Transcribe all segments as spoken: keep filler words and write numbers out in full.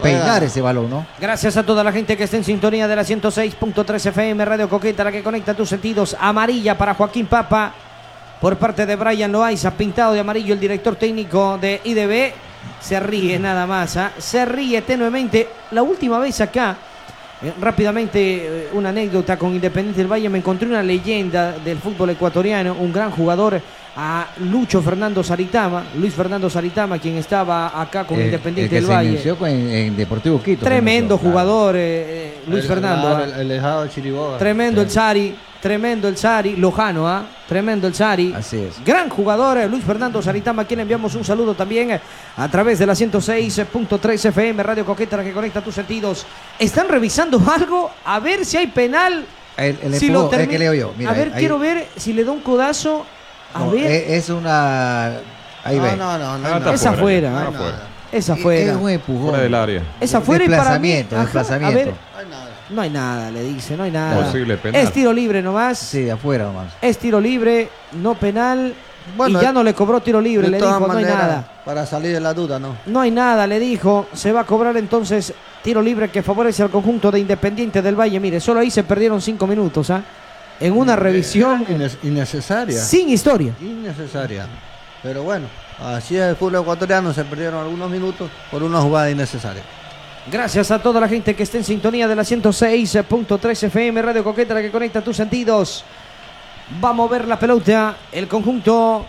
peinar ese balón, ¿no? Gracias a toda la gente que está en sintonía de la ciento seis punto tres F M Radio Coqueta, la que conecta tus sentidos. Amarilla para Joaquín Papa por parte de Brian Loaiza, pintado de amarillo el director técnico de I D B. Se ríe nada más, ¿eh? Se ríe tenuemente. La última vez acá, eh, rápidamente, eh, una anécdota con Independiente del Valle. Me encontré una leyenda del fútbol ecuatoriano, un gran jugador, a Lucho Fernando Saritama, Luis Fernando Saritama, quien estaba acá con el, Independiente el que del se Valle. inició en, en Deportivo Quito. Tremendo inició, jugador, claro. eh, eh, Luis el, Fernando. El, el, el dejado de Chiriboga. Tremendo el Sari, tremendo el Sari, Lojano, ¿ah? ¿eh? Tremendo el Sari. Así es. Gran jugador, eh, Luis Fernando Saritama, a quien enviamos un saludo también eh, a través de la ciento seis punto tres F M Radio Coqueta, la que conecta tus sentidos. ¿Están revisando algo? A ver si hay penal. El, el si empujó, lo termi- el que leo yo. Mira, a ver, ahí, quiero ver si le da un codazo. A no, ver. Es, es una... Ahí no, ve. no, no, no, Ah, no. Es afuera. No hay ¿eh? afuera. Es Es afuera. un empujón. Fuera del área. Es afuera y para mí. Desplazamiento, Ajá, desplazamiento. a ver, No hay nada. no hay nada, le dice, no hay nada. Posible penal. Es tiro libre nomás. Sí, de afuera nomás. Es tiro libre, no penal. Bueno, y ya no le cobró tiro libre, De le todas dijo, no hay maneras, nada. para salir de la duda, ¿no? No hay nada, le dijo. Se va a cobrar entonces tiro libre que favorece al conjunto de Independiente del Valle. Mire, solo ahí se perdieron cinco minutos, ¿ah? En una revisión Inne- innecesaria. sin historia. Innecesaria. Pero bueno, así es el fútbol ecuatoriano, se perdieron algunos minutos por una jugada innecesaria. Gracias a toda la gente que está en sintonía de la ciento seis punto tres F M Radio Coqueta, la que conecta tus sentidos. Va a mover la pelota el conjunto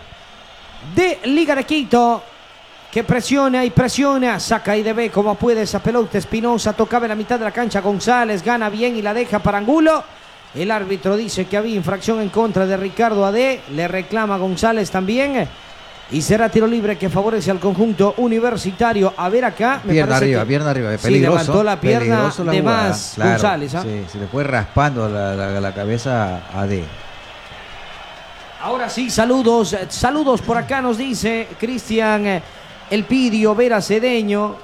de Liga de Quito, que presiona y presiona, saca I D B como puede esa pelota. Espinosa tocaba en la mitad de la cancha, González gana bien y la deja para Angulo. El árbitro dice que había infracción en contra de Ricardo Ade, le reclama González también. Y será tiro libre que favorece al conjunto universitario. A ver acá. Me Pierna parece arriba, que pierna arriba. sí, Peligroso. levantó la pierna peligroso la de jugada, más claro. González. ¿ah? Sí, se le fue raspando la, la, la cabeza a D. Ahora sí, saludos. eh, Saludos por acá nos dice Cristian eh, Elpidio Vera Cedeño.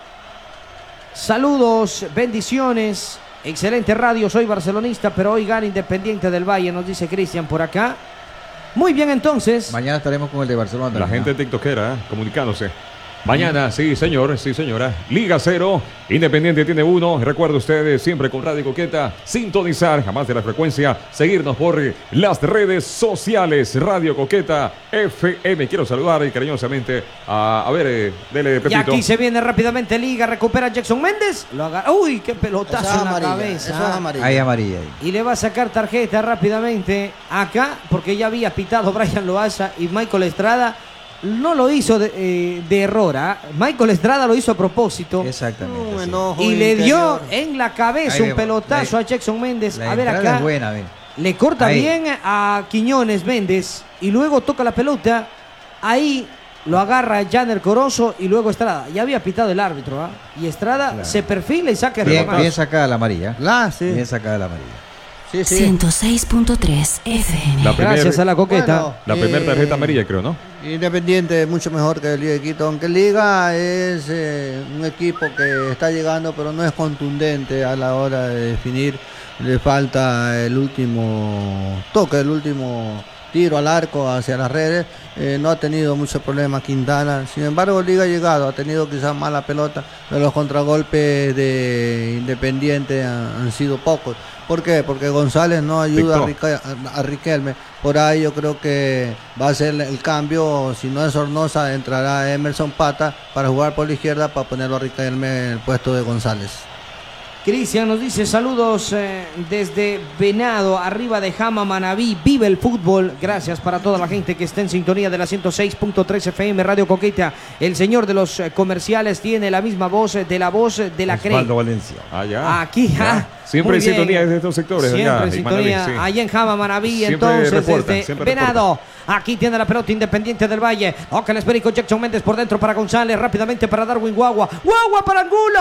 Saludos, bendiciones. Excelente radio, soy barcelonista, pero hoy gana Independiente del Valle, nos dice Cristian por acá. Muy bien, entonces. Mañana estaremos con el de Barcelona. La gente tiktokera, ¿eh? Comunicándose. Mañana, sí señor, sí señora. Liga cero, Independiente tiene uno. Recuerda ustedes, siempre con Radio Coqueta, sintonizar, jamás de la frecuencia, seguirnos por las redes sociales. Radio Coqueta F M. Quiero saludar y cariñosamente a, a ver, eh, dele, Y Pepito. aquí se viene rápidamente Liga, recupera Jackson Méndez. Lo agarra. Uy, qué pelotazo Eso es en la amarilla, cabeza. eso es ¿ah? amarilla. Ahí amarilla. Ahí. Y le va a sacar tarjeta rápidamente acá, porque ya había pitado Brian Loaiza y Michael Estrada. No lo hizo de, eh, de error, ¿ah? Michael Estrada lo hizo a propósito. Exactamente. Un sí. enojo Y le dio interior. en la cabeza Ahí un vemos, pelotazo la- a Jackson Méndez. La A ver entrada acá. es buena, ve. Le corta Ahí. bien a Quiñones Méndez y luego toca la pelota. Ahí lo agarra Janer Corozo y luego Estrada. Ya había pitado el árbitro, ¿ah? Y Estrada Claro. se perfila y saca el Bien, remate. bien sacada la amarilla. La, sí. Bien sacada la amarilla. Sí, sí. ciento seis punto tres F M. La primer- Gracias a la coqueta. Bueno, La primera eh, tarjeta amarilla, creo, ¿no? Independiente es mucho mejor que el Liga de Quito, aunque Liga es eh, un equipo que está llegando, pero no es contundente a la hora de definir. Le falta el último toque, el último tiro al arco hacia las redes. Eh, no ha tenido muchos problemas Quintana. Sin embargo, Liga ha llegado, ha tenido quizás mala pelota, pero los contragolpes de Independiente han, han sido pocos. ¿Por qué? Porque González no ayuda a, Rica- a, a Riquelme. Por ahí yo creo que va a ser el cambio. Si no es Sornosa, entrará Emerson Pata para jugar por la izquierda para ponerlo a Riquelme en el puesto de González. Cristian nos dice saludos eh, desde Venado, arriba de Jama Manabí, vive el fútbol. Gracias para toda la gente que está en sintonía de la ciento seis punto tres F M Radio Coqueta. El señor de los eh, comerciales tiene la misma voz eh, de la voz eh, de la C R E. Osvaldo Valencia. Ah, ya. Aquí, Ya. ah, Siempre muy en bien. sintonía desde estos sectores. Siempre allá, en en sintonía, Manaví, sí. allá en Jama Manabí, Siempre entonces reportan, desde siempre Venado. Aquí tiene la pelota Independiente del Valle. Oca el esférico Jackson Méndez por dentro para González. Rápidamente para Darwin Guagua. Guagua para Angulo.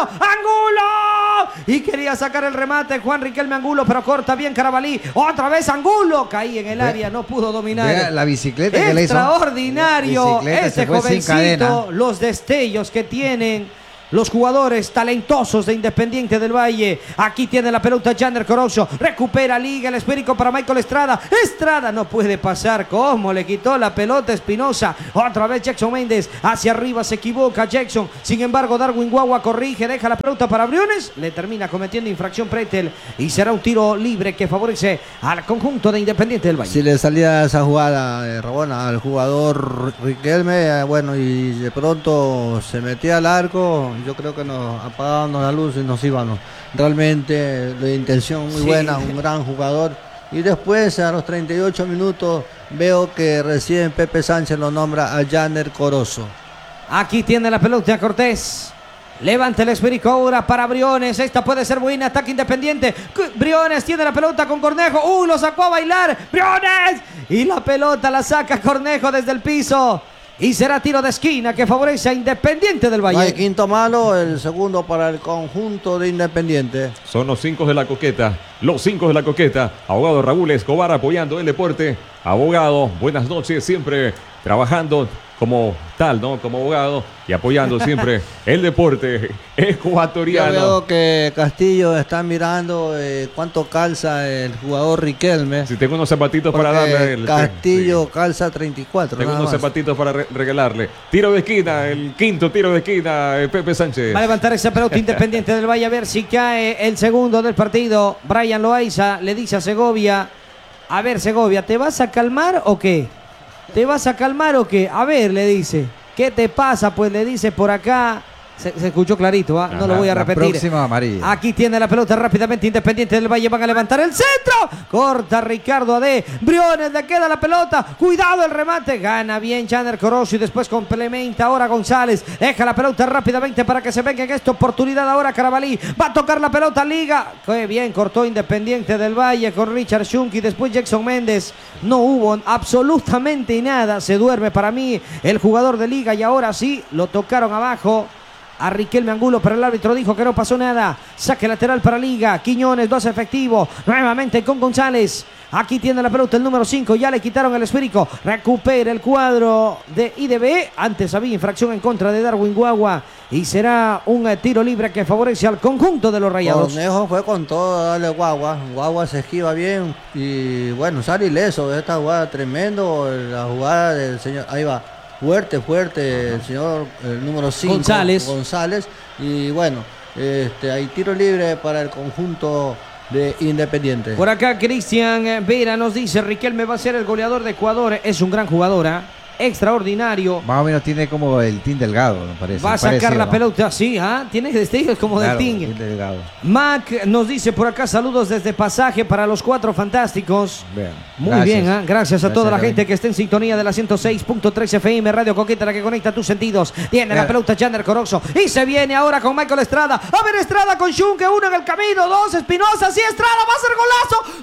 ¡Angulo! Y quería sacar el remate Juan Riquelme Angulo, pero corta bien Carabalí. Otra vez Angulo. Caí en el Ve- área, no pudo dominar. Vea la bicicleta que le hizo. Extraordinario. La bicicleta Este se fue sin jovencito, cadena. los destellos que tienen. los jugadores talentosos de Independiente del Valle. Aquí tiene la pelota Jander Corozo, recupera Liga, el esférico para Michael Estrada. Estrada no puede pasar, ¿cómo le quitó la pelota Espinosa? Otra vez Jackson Méndez, hacia arriba se equivoca Jackson. Sin embargo, Darwin Guagua corrige, deja la pelota para Briones, le termina cometiendo infracción Pretel y será un tiro libre que favorece al conjunto de Independiente del Valle. Si le salía esa jugada, eh, Rabona, al jugador Riquelme, eh, bueno, y de pronto se metía al arco, yo creo que nos apagábamos la luz y nos íbamos. Realmente de intención muy Sí. buena, un gran jugador. Y después a los treinta y ocho minutos veo que recién Pepe Sánchez lo nombra a Jander Corozo. Aquí tiene la pelota Cortés. Levanta el esférico ahora para Briones. Esta puede ser buena. Ataque Independiente. Briones tiene la pelota con Cornejo. ¡Uh! Lo sacó a bailar. Briones. Y la pelota la saca Cornejo desde el piso. Y será tiro de esquina que favorece a Independiente del Valle. No hay quinto malo, el segundo para el conjunto de Independiente. Son los cinco de la coqueta, los cinco de la coqueta. Abogado Raúl Escobar apoyando el deporte. Abogado, buenas noches, siempre trabajando como tal, ¿no? Como abogado y apoyando siempre el deporte Yo ecuatoriano. veo que Castillo está mirando eh, cuánto calza el jugador Riquelme. Si tengo unos zapatitos para porque darle. El, Castillo sí. calza treinta y cuatro. Tengo nada unos más. zapatitos para re- regalarle. Tiro de esquina, el quinto tiro de esquina, eh, Pepe Sánchez. Va a levantar esa pelota Independiente del Valle a ver si cae el segundo del partido. Brian Loaiza le dice a Segovia: a ver, Segovia, ¿te vas a calmar o qué? ¿Te vas a calmar o qué? A ver, le dice. ¿Qué te pasa? Pues le dice por acá. Se, se escuchó clarito, ¿ah? No lo voy a La repetir. próxima amarilla. Aquí tiene la pelota rápidamente Independiente del Valle. Van a levantar el centro. Corta Ricardo Ade. Briones le queda la pelota. Cuidado el remate. Gana bien Jander Corozo y después complementa ahora González. Deja la pelota rápidamente para que se venga en esta oportunidad ahora Carabalí. Va a tocar la pelota Liga. Qué bien cortó Independiente del Valle con Richard Schunck y después Jackson Méndez. No hubo absolutamente nada. Se duerme para mí el jugador de Liga y ahora sí lo tocaron abajo a Riquelme Angulo, pero el árbitro dijo que no pasó nada. Saque lateral para Liga. Quiñones, dos efectivo. Nuevamente con González. Aquí tiene la pelota el número cinco. Ya le quitaron el esférico. Recupera el cuadro de I D B. Antes había infracción en contra de Darwin Guagua. Y será un eh, tiro libre que favorece al conjunto de los Rayados. Cornejo fue con todo a darle Guagua. Guagua se esquiva bien. Y bueno, sale ileso. Esta jugada tremendo. La jugada del señor. Ahí va. Fuerte, fuerte, el señor el número cinco, González. González. Y bueno, este, hay tiro libre para el conjunto de Independiente. Por acá Cristian Vera nos dice: Riquelme va a ser el goleador de Ecuador. Es un gran jugador, ¿eh? Extraordinario. Más o menos tiene como el Team Delgado, me parece. Va a sacar parecido, la ¿no? pelota, sí, ¿ah? Tiene destellos como Claro, del Ting. Team Delgado. Mac nos dice por acá: saludos desde Pasaje para los cuatro fantásticos. Bien. Muy Gracias. bien, ¿eh? Gracias a Gracias, toda la David. gente que está en sintonía de la ciento seis punto tres F M, Radio Coqueta, la que conecta tus sentidos. Tiene la Mira. pelota Jander Corozo y se viene ahora con Michael Estrada. A ver, Estrada con Schunke, uno en el camino, dos, Espinosa, sí, Estrada va a hacer golazo.